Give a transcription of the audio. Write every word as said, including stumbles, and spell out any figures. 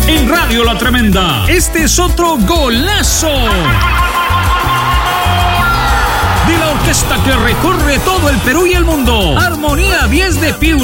En Radio La Tremenda, este es otro golazo de la orquesta que recorre todo el Perú y el mundo. Armonía diez de Piura.